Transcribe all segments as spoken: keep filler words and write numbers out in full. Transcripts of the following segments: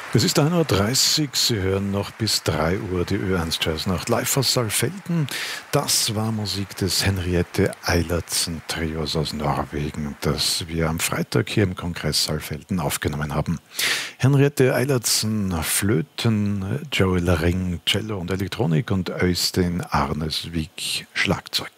Es ist ein Uhr dreißig, Sie hören noch bis drei Uhr die Ö eins Jazznacht live aus Saalfelden. Das war Musik des Henriette Eilertsen Trios aus Norwegen, das wir am Freitag hier im Kongress Saalfelden aufgenommen haben. Henriette Eilertsen Flöten, Joel Ring Cello und Elektronik und Øystein Arnesvik Schlagzeug.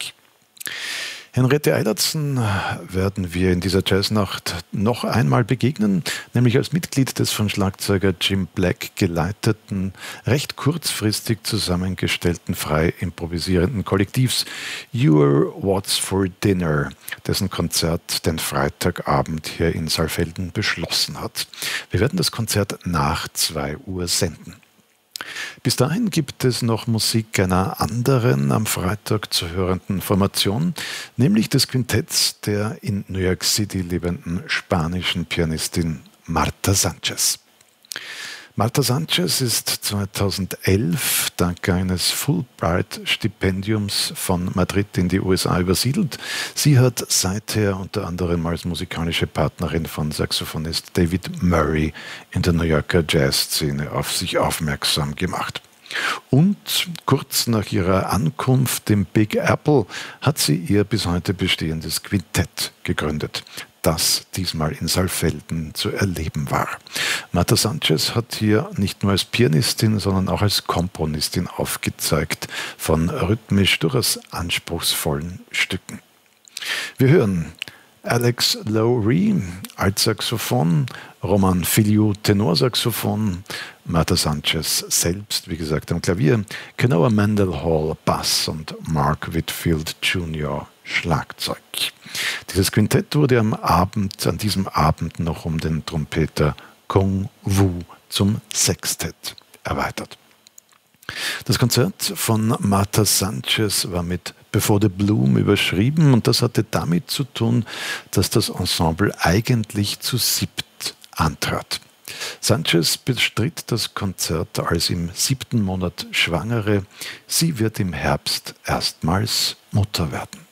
Henriette Eilertsen werden wir in dieser Jazznacht noch einmal begegnen, nämlich als Mitglied des von Schlagzeuger Jim Black geleiteten, recht kurzfristig zusammengestellten, frei improvisierenden Kollektivs You're What's for Dinner, dessen Konzert den Freitagabend hier in Saalfelden beschlossen hat. Wir werden das Konzert nach zwei Uhr senden. Bis dahin gibt es noch Musik einer anderen am Freitag zu hörenden Formation, nämlich des Quintetts der in New York City lebenden spanischen Pianistin Marta Sanchez. Marta Sanchez ist zweitausendelf dank eines Fulbright-Stipendiums von Madrid in die U S A übersiedelt. Sie hat seither unter anderem als musikalische Partnerin von Saxophonist David Murray in der New Yorker Jazzszene auf sich aufmerksam gemacht. Und kurz nach ihrer Ankunft im Big Apple hat sie ihr bis heute bestehendes Quintett gegründet, das diesmal in Saalfelden zu erleben war. Marta Sanchez hat hier nicht nur als Pianistin, sondern auch als Komponistin aufgezeigt von rhythmisch durchaus anspruchsvollen Stücken. Wir hören Alex Lowry, Altsaxophon, Roman Filiu, Tenorsaxophon, Marta Sanchez selbst, wie gesagt, am Klavier, Kenoa Mendenhall, Bass und Mark Whitfield Junior Schlagzeug. Dieses Quintett wurde am Abend, an diesem Abend noch um den Trompeter Kung Wu zum Sextett erweitert. Das Konzert von Marta Sanchez war mit Before the Bloom überschrieben und das hatte damit zu tun, dass das Ensemble eigentlich zu siebt antrat. Sanchez bestritt das Konzert als im siebten Monat Schwangere. Sie wird im Herbst erstmals Mutter werden.